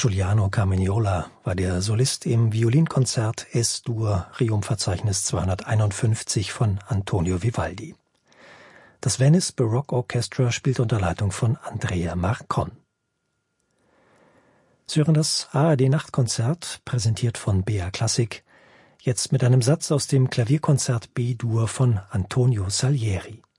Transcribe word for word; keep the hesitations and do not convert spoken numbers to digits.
Giuliano Carmignola war der Solist im Violinkonzert Es-Dur Requiem-Verzeichnis zweihunderteinundfünfzig von Antonio Vivaldi. Das Venice Baroque Orchestra spielt unter Leitung von Andrea Marcon. Sie hören das A R D-Nachtkonzert, präsentiert von B R Klassik, jetzt mit einem Satz aus dem Klavierkonzert B-Dur von Antonio Salieri.